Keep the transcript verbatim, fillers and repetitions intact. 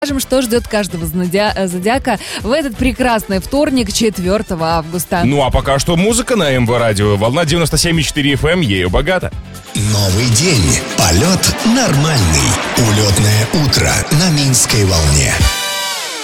Что ждет каждого зодиа- зодиака в этот прекрасный вторник, четвёртого августа. Ну а пока что музыка на МВ Радио. Волна девяносто семь и четыре эф эм, ею богата. Новый день. Полет нормальный. Улетное утро на Минской волне.